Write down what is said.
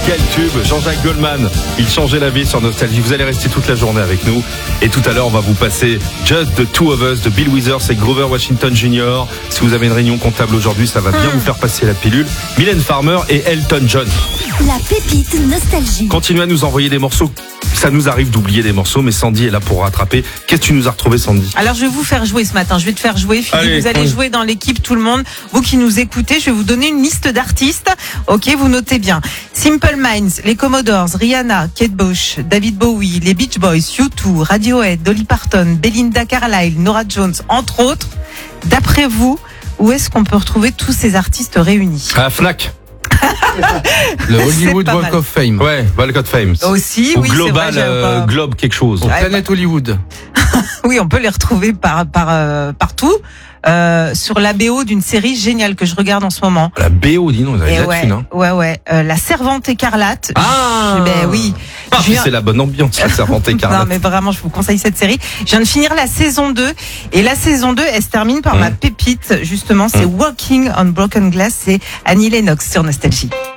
quel tube. Jean-Jacques Goldman, il changeait la vie sur Nostalgie. Vous allez rester toute la journée avec nous. Et tout à l'heure, on va vous passer Just the Two of Us de Bill Withers et Grover Washington Jr. Si vous avez une réunion comptable aujourd'hui, ça va bien vous faire passer la pilule. Mylène Farmer et Elton John. La pépite Nostalgie. Continuez à nous envoyer des morceaux. Ça nous arrive d'oublier des morceaux, mais Sandy est là pour rattraper. Qu'est-ce que tu nous as retrouvé, Sandy? Alors, je vais vous faire jouer ce matin. Je vais te faire jouer, Philippe. Allez, vous allez jouer dans l'équipe, tout le monde. Vous qui nous écoutez, je vais vous donner une liste d'artistes. Ok, vous notez bien. Simple Minds, les Commodores, Rihanna, Kate Bush, David Bowie, les Beach Boys, U2, Radiohead, Dolly Parton, Belinda Carlisle, Norah Jones, entre autres. D'après vous, où est-ce qu'on peut retrouver tous ces artistes réunis? À Fnac. Le Hollywood pas Walk mal. of Fame. Ouais, Walk of Fame. Aussi, Ou oui, Global, c'est vrai, j'avais pas- Globe quelque chose. Au Planète Hollywood. Oui, on peut les retrouver partout. Sur la BO d'une série géniale que je regarde en ce moment. La BO, dis donc, vous avez Et de la thune, hein. ouais. La Servante écarlate. Ah Ben oui. Ah, Je puis viens- c'est la bonne ambiance, la Servante écarlate. Non, mais vraiment, je vous conseille cette série. Je viens de finir la saison 2. Et la saison 2, elle se termine par ma pépite, justement. C'est Walking on Broken Glass. C'est Annie Lennox sur Nostalgie.